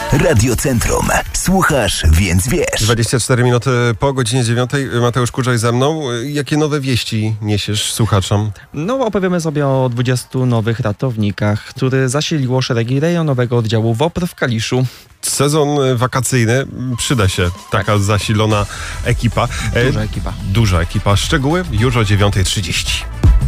Radio Centrum. Słuchasz, więc wiesz. 24 minuty po godzinie 9. Mateusz Kurzaj ze mną. Jakie nowe wieści niesiesz słuchaczom? No, opowiemy sobie o 20 nowych ratownikach, które zasiliło szeregi rejonowego oddziału WOPR w Kaliszu. Sezon wakacyjny, przyda się taka zasilona ekipa. Duża ekipa. Duża ekipa. Szczegóły już o 9:30.